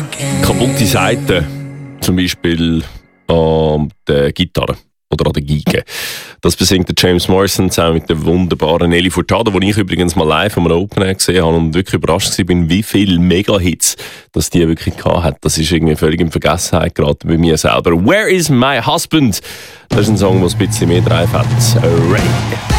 Kaputte Seiten, zum Beispiel an der Gitarre oder an der Geige. Das besingt der James Morrison zusammen mit der wunderbaren Nelly Furtado, die ich übrigens mal live am Open Air gesehen habe und wirklich überrascht war, wie viele Mega-Hits das die wirklich gehabt hat. Das ist irgendwie völlig in Vergessenheit geraten bei mir selber. Where is my husband? Das ist ein Song, der ein bisschen mehr drauf hat. Ray.